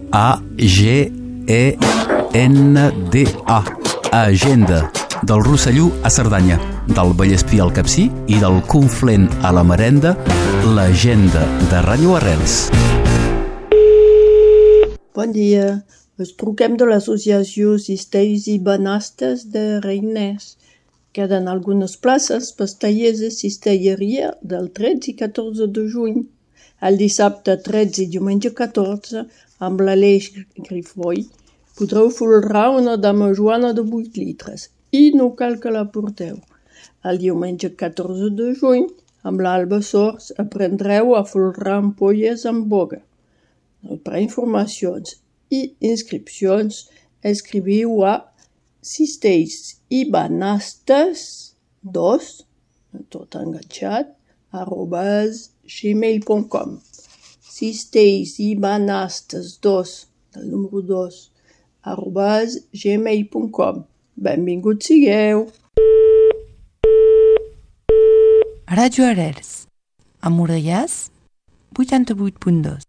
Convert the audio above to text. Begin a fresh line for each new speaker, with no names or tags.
A-G-E-N-D-A. Agenda. Del Rosselló a Cerdanya, del Vallespir al Capcir i del Conflent a la Marenda, l'agenda de Ràdio Arrels.
Bon dia. Us truquem de l'associació Cistells i Banastes de Reiners. Queden algunes places per tallers de cistelleria del 13 i 14 de juny. El dissabte 13 i diumenge 14, amb l'Aleix Grifoll, podreu folrar una dama joana de 8 litres i no cal que la porteu. El diumenge 14 de juny, amb l'Alba Sors, aprendreu a folrar ampolles amb boga. Per informacions i inscripcions, escriviu a cistellsibanastes2, tot enganxat, @gmail.com. cistellsibanastes2, el número 2, @gmail.com. Benvinguts sigueu!
Ràdio Arrels, a Morellàs, 88.2.